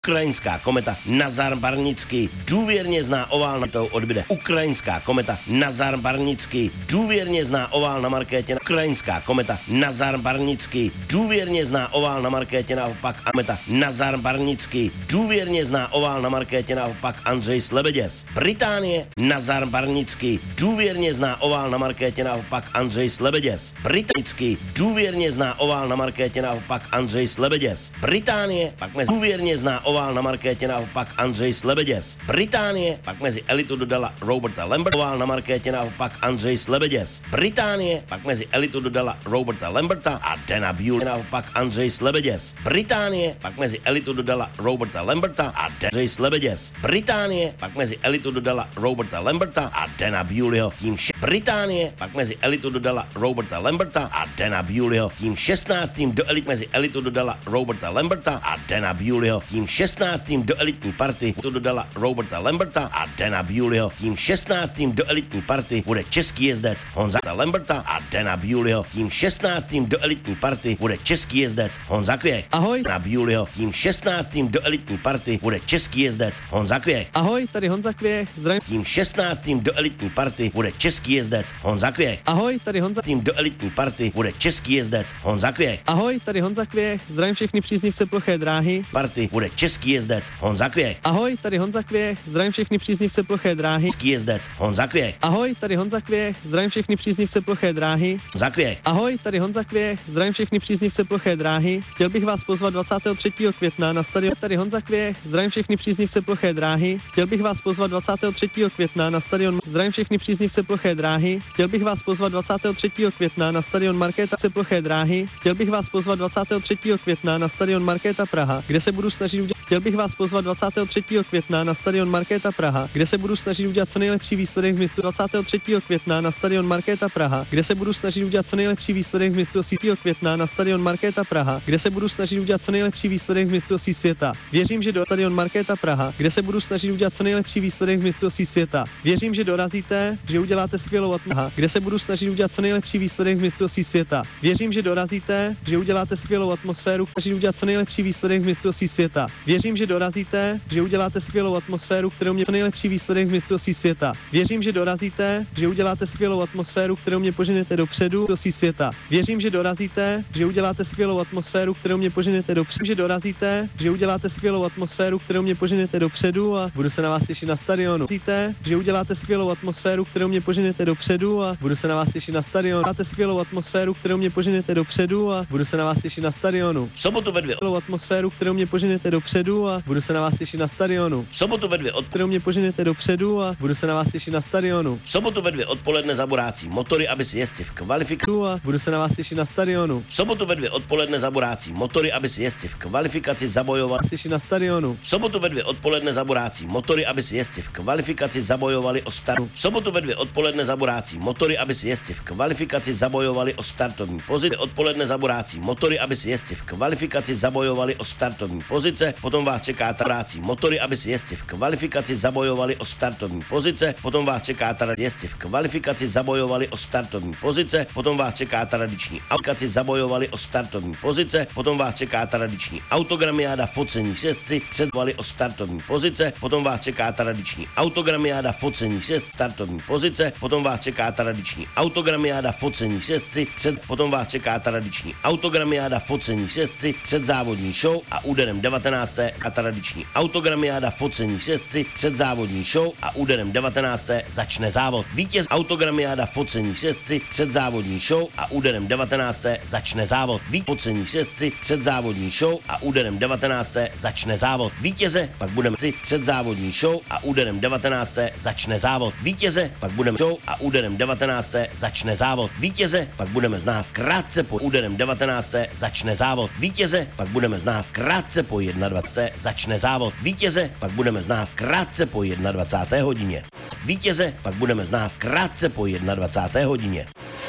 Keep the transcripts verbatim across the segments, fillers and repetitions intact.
Ukrajinská kometa Nazar Barnický důvěrně zná ovál na to odbyde. Ukrajinská kometa Nazar Barnický důvěrně zná ovál na markétě. Ukrajinská kometa Nazar Barnický důvěrně zná ovál na markétě, naopak kometa Nazar Barnický důvěrně zná ovál na markétě, naopak Andřej Slebeděz. Británie Nazar Barnický důvěrně zná ovál na markétě, naopak Andřej Slebeděz. Británický důvěrně zná ovál na markétě, naopak Andřej Slebeděz. Británie pak mezi důvěrně zná ovál na markétě, naopak Andřej Slebeděz. Británie pak mezi elitu dodala Roberta Lamberta, ovál na markétě, naopak Andřej Slebeděz. Británie pak mezi elitu dodala Roberta Lamberta a Dana Bewley, naopak Andřej Slebeděz. Británie pak mezi elitu dodala Roberta Lamberta a Andřej Slebeděz. Británie pak mezi elitu dodala Roberta Lamberta a Dana Bewleyho. Tím še- Británie pak mezi elitu dodala Roberta Lamberta a Dana Bewleyho. Tím šestnáctým do elit mezi elitu dodala Roberta Lamberta a Dana Bewleyho. Tím šestnáctým do elitní party to dodala Roberta Lamberta a Dana Bewleyho. Tím šestnáctým do elitní party bude český jezdec Honza Lamberta a Dana Bewleyho. Tím šestnáctým do elitní party bude český jezdec Honza Kvěch. Ahoj. Dana Bewleyho. Tím šestnáctým do elitní party bude český jezdec Honza Kvěch. Ahoj, tady Honza Kvěch, zdravím. Tím šestnáctým do elitní party bude český jezdec Honza Kvěch. Ahoj, tady Honza. Tím do elitní party bude český jezdec Honza Kvěch. Ahoj, tady Honza Kvěch, zdravím všechny příznivce ploché dráhy. Party bude český jezdec Honza Kvěch. Ahoj, tady Honza Kvěch, zdravím všechny příznivce ploché dráhy. Český jezdec Honza Kvěch. Ahoj, tady Honza Kvěch, zdravím všechny příznivce ploché dráhy. Honza Kvěch. Ahoj, tady Honza Kvěch, zdravím všechny příznivce ploché dráhy. Chtěl bych vás pozvat dvacátého třetího května na stadion. Tady Honza Kvěch, zdravím všechny příznivce ploché dráhy. Chtěl bych vás pozvat dvacátého třetího května na stadion. Zdravím všechny příznivce ploché dráhy. Chtěl bych vás pozvat dvacátého třetího května na stadion Markéta se ploché dráhy. Chtěl bych vás pozvat dvacátého třetího května na stadion Markéta Praha, kde se budu snažit udělat. Chtěl bych vás pozvat dvacátého třetího května na stadion Markéta Praha, kde se budu snažit udělat co nejlepší výsledek v mistru. dvacátého třetího května na stadion Markéta Praha, kde se budu snažit udělat co nejlepší výsledek v mistrovství května na stadion Markéta Praha, kde se budu snažit udělat co nejlepší výsledek v mistrovství světa. Věřím, že do stadion Markéta Praha, kde se budu snažit udělat co nejlepší výsledek v mistrovství světa. Věřím, že dorazíte, že uděláte skvělou atmosféru, kde se budu snažit udělat co nejlepší výsledek v mistrovství světa. Věřím, že dorazíte, že uděláte skvělou atmosféru, snažit udělat co nejlepší výsledek v mistrovství světa. Věřím, že dorazíte, že uděláte skvělou atmosféru, kterou mě co nejlepší výsledek v mistrovství světa. Věřím, že dorazíte, že uděláte skvělou atmosféru, kterou mě poženete dopředu do mistrovství světa. Věřím, že dorazíte, že uděláte skvělou atmosféru, kterou mě poženete dopředu, že dorazíte, že uděláte skvělou atmosféru, kterou mě poženete dopředu a budu se na vás těšit na stadionu. Víte, že uděláte skvělou atmosféru, kterou mě poženete dopředu a budu se na vás těšit na stadionu. Máte skvělou atmosféru, kterou mě poženete dopředu a budu se na vás těšit na stadionu. V sobotu ve dvě. Skvělou atmosféru, kterou mě poženete dopředu a budu se na vás těšit na stadionu. V sobotu ve dvě. Od... Kterou mě poženete dopředu a budu se na vás těšit na stadionu. V sobotu ve dvě odpoledne zaborácí motory, aby si jezdci v kvalifikaci a budu se na vás těšit na stadionu. V sobotu ve dvě odpoledne zaborácí motory, aby si jezdci v kvalifikaci zabojovali. Těšit na stadionu. V sobotu ve dvě odpoledne zaborácí motory, aby si jezdci v kvalifikaci zabojovali o start. V sobotu ve dvě odpoledne zaborácí motory, aby si jezdci v kvalifikaci zabojovali o startovní pozice. Odpoledne zaborácí motory, aby si jezdci v kvalifikaci zabojovali o startovní pozice. Potom vás čeká tarácí motory, aby si jezdci v kvalifikaci zabojovali o startovní pozice. Potom vás čeká tarácí jezdci v kvalifikaci zabojovali o startovní pozice. Potom vás čeká tradiční aplikaci zabojovali o startovní pozice. Potom vás čeká tradiční autogramiáda focení jezdci předvali o startovní pozice. Potom vás čeká tradiční autogramiáda focení jezdci startovní pozice. Potom vás čeká tradiční autogramiáda focení jezdci před. Potom vás čeká tradiční autogramiáda focení jezdci před závodní show a úderem devatenácté a tradiční autogramiáda focení jezdci před závodní show a úderem devatenácté začne závod. Vítěz autogramiáda focení jezdci před závodní show a úderem devatenácté začne závod. Vítěz focení jezdci před závodní show a úderem devatenácté začne závod. Vítěze pak budeme si před závodní show a úderem devatenácté začne závod. Vítěze pak budeme show a úderem devatenácté začne závod. Vítěze pak budeme znát krátce po úderem devatenácté začne závod. Vítěze pak budeme znát krátce po dvacáté první začne závod. Vítěze pak budeme znát krátce po dvacáté první hodině. Vítěze pak budeme znát krátce po dvacáté první hodině.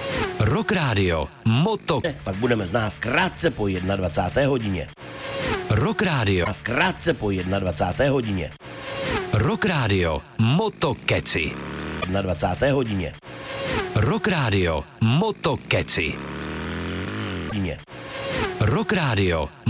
Rock Radio Moto. Pak budeme znát krátce po dvacáté první hodině. Rock Radio. Krátce po dvacáté první hodině. Rock Radio Moto Keci. dvacáté první hodině. Rock Radio Moto Keci. Rock Radio